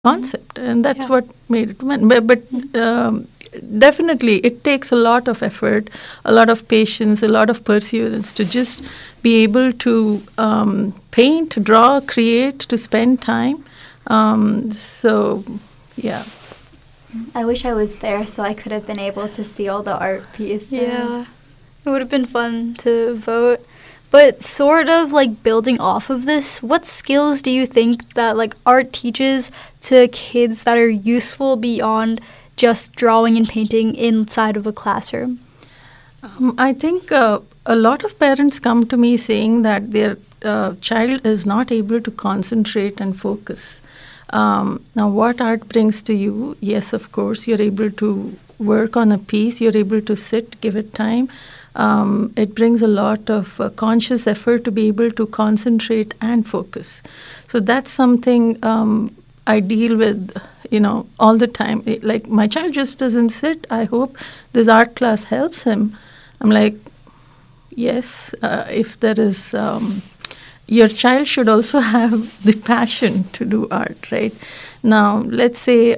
concept, and that's what made it win. But definitely, it takes a lot of effort, a lot of patience, a lot of perseverance to just be able to paint, draw, create, to spend time. So, yeah. I wish I was there so I could have been able to see all the art pieces. Yeah. It would have been fun to vote. But sort of like building off of this, what skills do you think that like art teaches to kids that are useful beyond just drawing and painting inside of a classroom? I think a lot of parents come to me saying that their child is not able to concentrate and focus. Now, what art brings to you? Yes, of course, you're able to work on a piece, you're able to sit, give it time. It brings a lot of conscious effort to be able to concentrate and focus. So that's something I deal with, all the time. Like, my child just doesn't sit. I hope this art class helps him. I'm like, yes, if there is, your child should also have the passion to do art, right? Now, let's say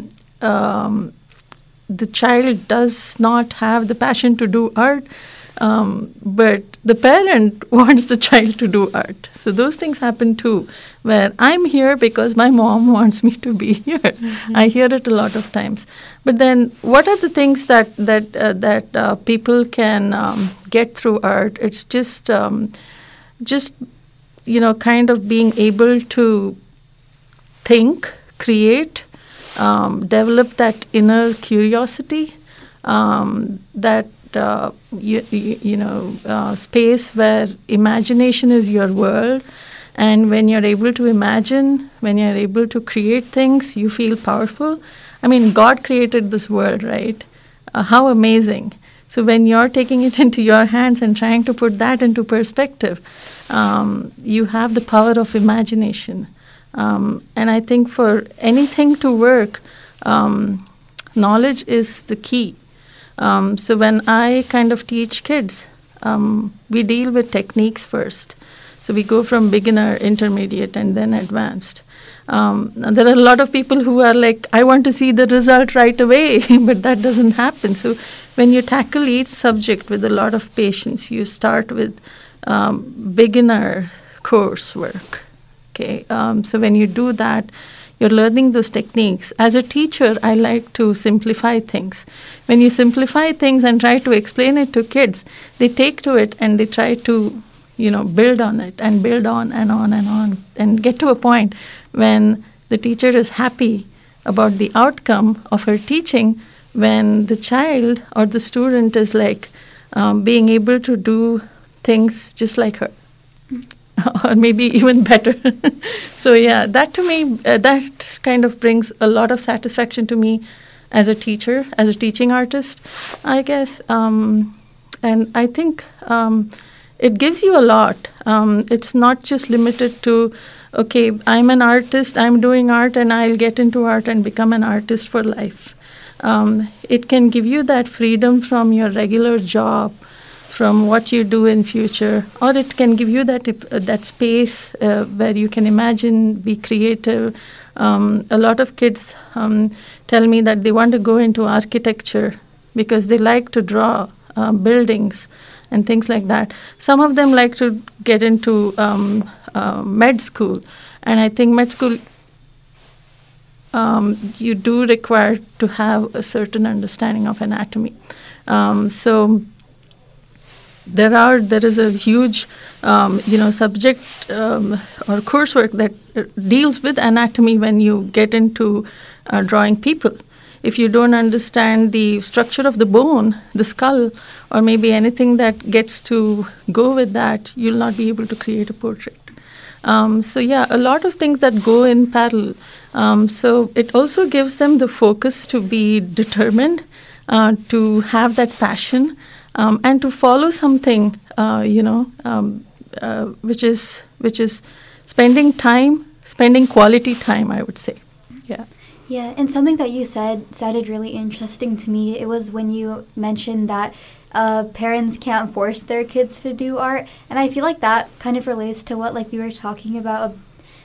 the child does not have the passion to do art, but the parent wants the child to do art. So those things happen too, where I'm here because my mom wants me to be here. Mm-hmm. I hear it a lot of times. But then, what are the things that people can get through art? It's just kind of being able to think, create, develop that inner curiosity, that space where imagination is your world. And when you're able to imagine, when you're able to create things, you feel powerful. I mean, God created this world, right? How amazing. So when you're taking it into your hands and trying to put that into perspective, you have the power of imagination. And I think for anything to work, knowledge is the key. So when I kind of teach kids, we deal with techniques first. So we go from beginner, intermediate, and then advanced. There are a lot of people who are like, I want to see the result right away, but that doesn't happen. So when you tackle each subject with a lot of patience, you start with beginner coursework. Okay, so when you do that, you're learning those techniques. As a teacher, I like to simplify things. When you simplify things and try to explain it to kids, they take to it and they try to, build on it and build on and on and on, and get to a point when the teacher is happy about the outcome of her teaching, when the child or the student is like being able to do things just like her. Or maybe even better. So yeah, that to me, that kind of brings a lot of satisfaction to me as a teacher, as a teaching artist, I guess. And I think it gives you a lot. It's not just limited to, okay, I'm an artist, I'm doing art, and I'll get into art and become an artist for life. It can give you that freedom from your regular job, from what you do in future, or it can give you that space where you can imagine, be creative. A lot of kids tell me that they want to go into architecture because they like to draw buildings and things like that. Some of them like to get into med school, and I think med school, you do require to have a certain understanding of anatomy. So there is a huge, subject or coursework that deals with anatomy when you get into drawing people. If you don't understand the structure of the bone, the skull, or maybe anything that gets to go with that, you'll not be able to create a portrait. So yeah, a lot of things that go in parallel. So it also gives them the focus to be determined, to have that passion, and to follow something, which is spending quality time, I would say. Yeah. Yeah, and something that you said sounded really interesting to me. It was when you mentioned that parents can't force their kids to do art, and I feel like that kind of relates to what we were talking about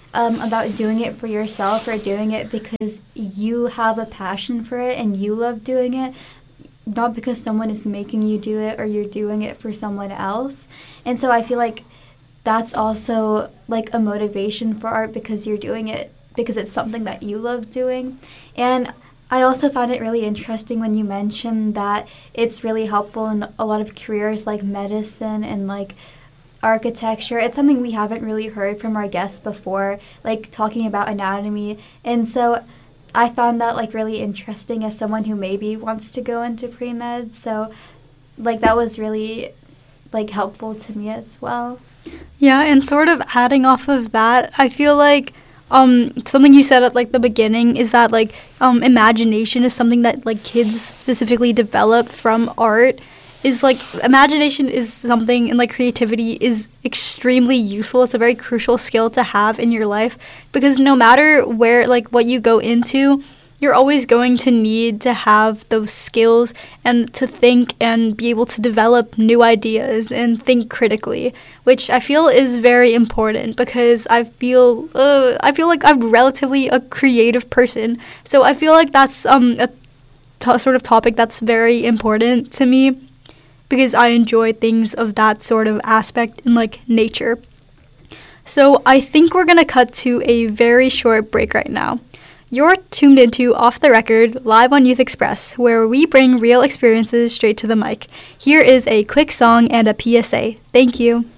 about doing it for yourself or doing it because you have a passion for it and you love doing it, not because someone is making you do it or you're doing it for someone else. And so I feel like that's also like a motivation for art because you're doing it because it's something that you love doing. And I also found it really interesting when you mentioned that it's really helpful in a lot of careers like medicine and like architecture. It's something we haven't really heard from our guests before, like talking about anatomy. And so I found that like really interesting as someone who maybe wants to go into pre-med. So like that was really like helpful to me as well. Yeah, and sort of adding off of that, I feel like something you said at like the beginning is that like imagination is something that like kids specifically develop from art. Is like imagination is something, and like creativity is extremely useful. It's a very crucial skill to have in your life because no matter where like what you go into, you're always going to need to have those skills and to think and be able to develop new ideas and think critically, which I feel is very important because I feel like I'm relatively a creative person. So I feel like that's sort of topic that's very important to me because I enjoy things of that sort of aspect in like nature. So I think we're going to cut to a very short break right now. You're tuned into Off the Record, live on Youth Express, where we bring real experiences straight to the mic. Here is a quick song and a PSA. Thank you.